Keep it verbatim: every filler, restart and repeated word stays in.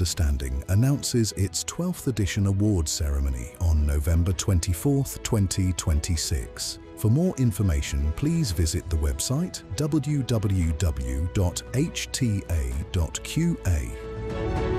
Understanding announces its twelfth edition awards ceremony on November twenty-fourth, twenty twenty-six. For more information, please visit the website w w w dot h t a dot q a.